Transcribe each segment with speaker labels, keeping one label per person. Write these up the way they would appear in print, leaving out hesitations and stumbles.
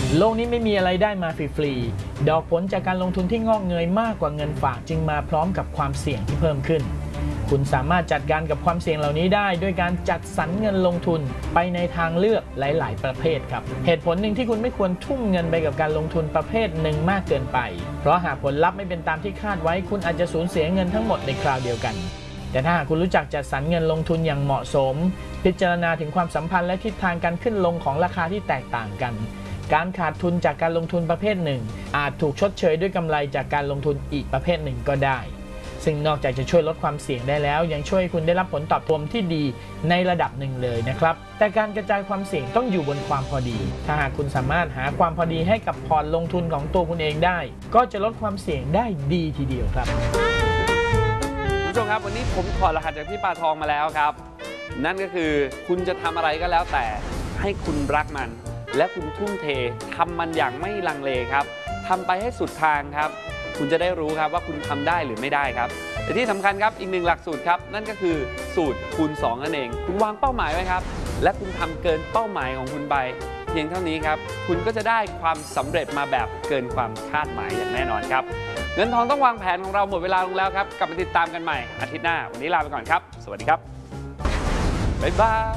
Speaker 1: โลกนี้ไม่มีอะไรได้มาฟรีๆดอกผลจากการลงทุนที่งอกเงยมากกว่าเงินฝากจึงมาพร้อมกับความเสี่ยงที่เพิ่มขึ้นคุณสามารถจัดการกับความเสี่ยงเหล่านี้ได้ด้วยการจัดสรรเงินลงทุนไปในทางเลือกหลายๆประเภทครับเหตุผลหนึ่งที่คุณไม่ควรทุ่มเงินไปกับการลงทุนประเภทหนึ่งมากเกินไปเพราะหากผลลัพธ์ไม่เป็นตามที่คาดไว้คุณอาจจะสูญเสียเงินทั้งหมดในคราวเดียวกันแต่ถ้าหากคุณรู้จักจัดสรรเงินลงทุนอย่างเหมาะสมพิจารณาถึงความสัมพันธ์และทิศทางการขึ้นลงของราคาที่แตกต่างกันการขาดทุนจากการลงทุนประเภทหนึ่งอาจถูกชดเชยด้วยกำไรจากการลงทุนอีกประเภทหนึ่งก็ได้ซึ่งนอกจากจะช่วยลดความเสี่ยงได้แล้วยังช่วยคุณได้รับผลตอบแทนที่ดีในระดับหนึ่งเลยนะครับแต่การกระจายความเสี่ยงต้องอยู่บนความพอดีถ้าหากคุณสามารถหาความพอดีให้กับพอร์ตลงทุนของตัวคุณเองได้ก็จะลดความเสี่ยงได้ดีทีเดียวครับ
Speaker 2: คุณผู้ชมครับวันนี้ผมถอดรหัสจากพี่ปาทองมาแล้วครับนั่นก็คือคุณจะทำอะไรก็แล้วแต่ให้คุณรักมันและคุณทุ่มเททำมันอย่างไม่ลังเลครับทำไปให้สุดทางครับคุณจะได้รู้ครับว่าคุณทำได้หรือไม่ได้ครับแต่ที่สำคัญครับอีกหนึ่งหลักสูตรครับนั่นก็คือสูตรคูณ2นั่นเองคุณวางเป้าหมายไว้ครับและคุณทำเกินเป้าหมายของคุณไปเพียงเท่านี้ครับคุณก็จะได้ความสำเร็จมาแบบเกินความคาดหมายอย่างแน่นอนครับเงินทองต้องวางแผนของเราหมดเวลาลงแล้วครับกลับมาติดตามกันใหม่อาทิตย์หน้าวันนี้ลาไปก่อนครับสวัสดีครับบ๊ายบาย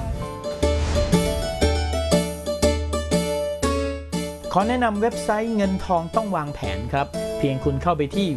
Speaker 1: ขอแนะนำเว็บไซต์เงินทองต้องวางแผนครับเพียงคุณเข้าไปที่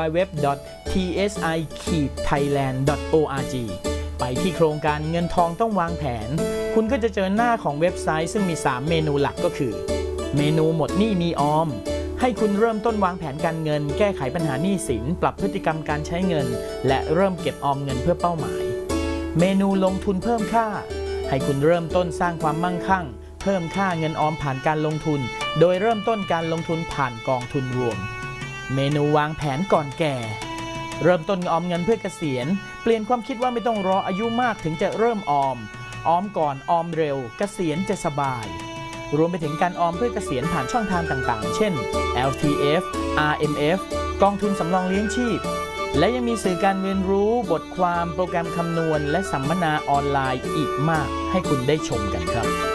Speaker 1: www.tsi-thailand.org ไปที่โครงการเงินทองต้องวางแผนคุณก็จะเจอหน้าของเว็บไซต์ซึ่งมี3เมนูหลักก็คือเมนูหมดหนี้มีออมให้คุณเริ่มต้นวางแผนการเงินแก้ไขปัญหาหนี้สินปรับพฤติกรรมการใช้เงินและเริ่มเก็บออมเงินเพื่อเป้าหมายเมนูลงทุนเพิ่มค่าให้คุณเริ่มต้นสร้างความมั่งคั่งเพิ่มค่าเงินออมผ่านการลงทุนโดยเริ่มต้นการลงทุนผ่านกองทุนรวมเมนูวางแผนก่อนแก่เริ่มต้นออมเงินเพื่อเกษียณเปลี่ยนความคิดว่าไม่ต้องรออายุมากถึงจะเริ่มออมก่อนออมเร็วเกษียณจะสบายรวมไปถึงการออมเพื่อเกษียณผ่านช่องทางต่างๆเช่น LTF RMF กองทุนสำรองเลี้ยงชีพและยังมีสื่อการเรียนรู้บทความโปรแกรมคำนวณและสัมมนาออนไลน์อีกมากให้คุณได้ชมกันครับ